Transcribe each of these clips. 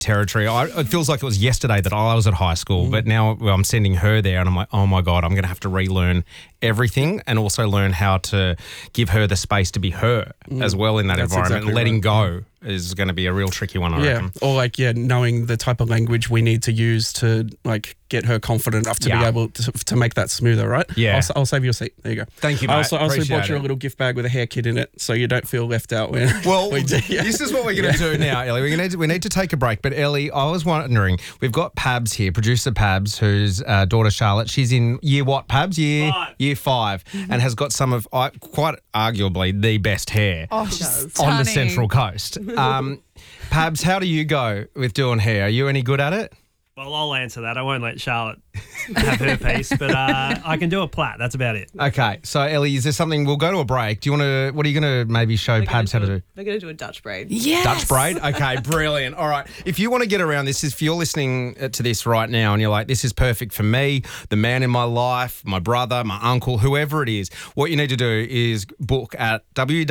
territory. It feels like it was yesterday that I was at high school, but now I'm sending her there and I'm like, oh my God, I'm going to have to relearn everything and also learn how to give her the space to be her as well in that environment. Exactly Letting right. go is going to be a real tricky one, I reckon. Or knowing the type of language we need to use to get her confident enough to be able to make that smoother, right? Yeah. I'll save your seat. There you go. Thank you, mate. I also Appreciate bought you a it. little gift bag with a hair kit in it so you don't feel left out. This is what we're going to do now, Ellie. We need to take a break. But Ellie, I was wondering, we've got Pabs here, producer Pabs, whose daughter Charlotte, she's in year what, Pabs? Year 5, and has got some of quite arguably the best hair on the Central Coast. Pabs, how do you go with doing hair? Are you any good at it? Well, I'll answer that. I won't let Charlotte have her piece, but I can do a plait. That's about it. Okay. So, Ellie, is there something? We'll go to a break. Do you want to? What are you going to maybe show Pabs how to do? We're going to do a Dutch braid. Yes. Dutch braid? Okay, brilliant. All right. If you want to get around this, if you're listening to this right now and you're like, this is perfect for me, the man in my life, my brother, my uncle, whoever it is, what you need to do is book at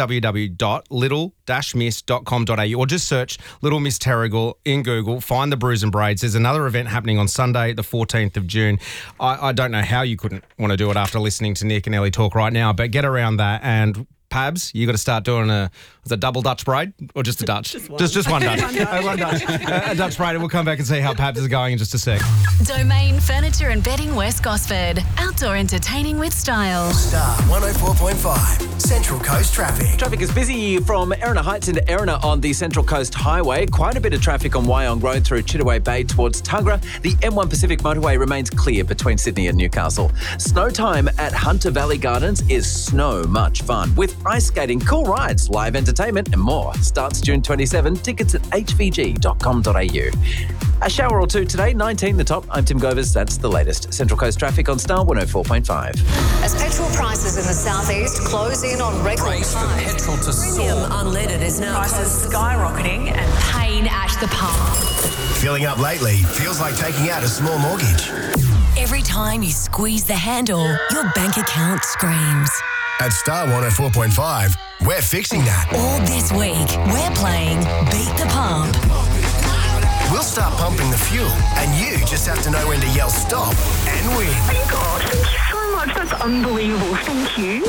www.little-miss.com.au or just search Little Miss Terrigal in Google, find the Brews and Braids. There's another event happening on Sunday, the 14th of June. I don't know how you couldn't want to do it after listening to Nick and Ellie talk right now, but get around that. And Pabs, you got to start doing a double Dutch braid or just a Dutch? just one Dutch. One Dutch. A Dutch braid, and we'll come back and see how Pabs is going in just a sec. Domain Furniture and Bedding West Gosford. Outdoor entertaining with style. Star 104.5 Central Coast traffic. Traffic is busy from Erina Heights into Erina on the Central Coast Highway. Quite a bit of traffic on Wyong Road through Chittaway Bay towards Tuggerah. The M1 Pacific Motorway remains clear between Sydney and Newcastle. Snow time at Hunter Valley Gardens is snow much fun with ice skating, cool rides, live entertainment and more. Starts June 27. Tickets at hvg.com.au. A shower or two today, 19 the top. I'm Tim Govers. That's the latest. Central Coast traffic on Star 104.5. As petrol prices in the southeast close in on record Race for highs. petrol to Premium soar. unleaded is now Prices skyrocketing and pain at the pump. Filling up lately feels like taking out a small mortgage. Every time you squeeze the handle, your bank account screams. At Star 104.5, we're fixing that. All this week, we're playing Beat the Pump. We'll start pumping the fuel, and you just have to know when to yell stop and win. Oh my God, thank you so much. That's unbelievable. Thank you.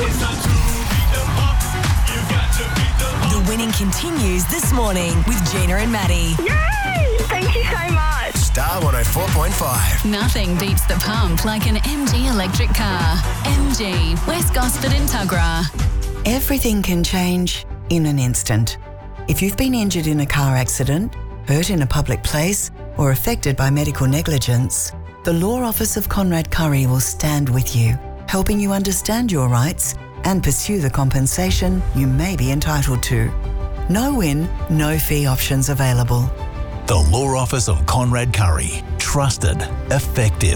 The winning continues this morning with Gina and Maddie. Yay! Thank you so much. Star 104.5. Nothing beats the pump like an MG electric car. MG, West Gosford and Tuggerah. Everything can change in an instant. If you've been injured in a car accident, hurt in a public place, or affected by medical negligence, the Law Office of Conrad Curry will stand with you, helping you understand your rights and pursue the compensation you may be entitled to. No win, no fee options available. The Law Office of Conrad Curry. Trusted. Effective.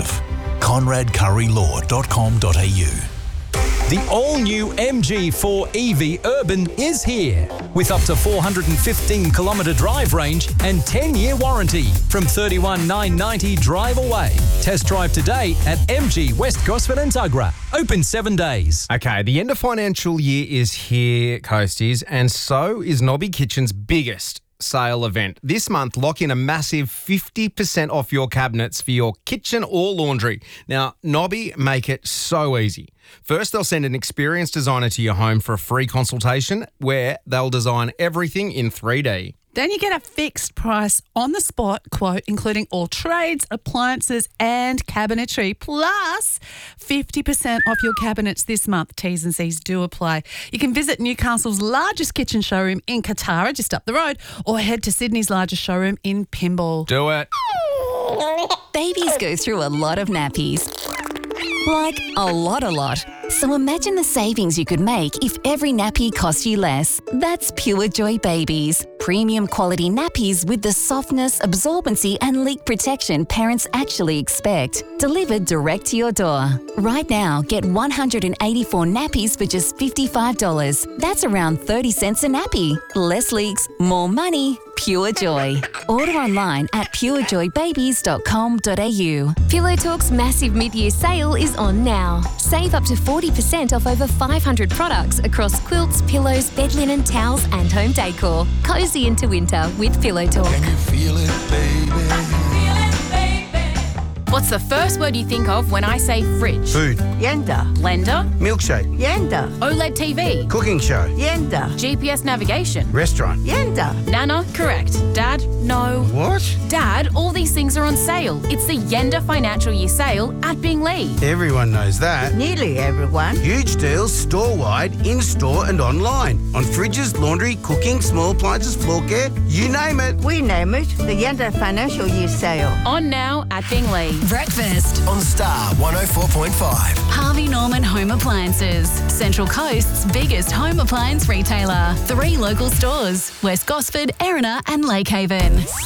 ConradCurryLaw.com.au. The all-new MG4 EV Urban is here with up to 415-kilometre drive range and 10-year warranty from $31,990 drive away. Test drive today at MG West Gosford and Tuggerah. Open 7 days. Okay, the end of financial year is here, Coasties, and so is Nobby Kitchen's biggest sale event. This month, lock in a massive 50% off your cabinets for your kitchen or laundry. Now, Nobby make it so easy. First, they'll send an experienced designer to your home for a free consultation where they'll design everything in 3D. Then you get a fixed price on the spot quote, including all trades, appliances and cabinetry, plus 50% off your cabinets this month. T's and C's do apply. You can visit Newcastle's largest kitchen showroom in Katara, just up the road, or head to Sydney's largest showroom in Pymble. Do it. Babies go through a lot of nappies. Like a lot. So imagine the savings you could make if every nappy cost you less. That's Pure Joy Babies. Premium quality nappies with the softness, absorbency and leak protection parents actually expect. Delivered direct to your door. Right now, get 184 nappies for just $55. That's around 30 cents a nappy. Less leaks, more money. Pure Joy. Order online at purejoybabies.com.au. Pillow Talk's massive mid-year sale is on now. Save up to 40% off over 500 products across quilts, pillows, bed linen, towels and home decor. Cozy into winter with Pillow Talk. Can you feel it, babe? What's the first word you think of when I say fridge? Food. Yenda. Blender. Milkshake. Yenda. OLED TV. Cooking show. Yenda. GPS navigation. Restaurant. Yenda. Nana, correct. Dad, no. What? Dad, all these things are on sale. It's the Yenda Financial Year Sale at Binglee. Everyone knows that. Nearly everyone. Huge deals store-wide, in-store and online. On fridges, laundry, cooking, small appliances, floor care, you name it. We name it the Yenda Financial Year Sale. On now at Binglee. Breakfast on Star 104.5. Harvey Norman Home Appliances, Central Coast's biggest home appliance retailer. 3 local stores, West Gosford, Erina and Lakehaven.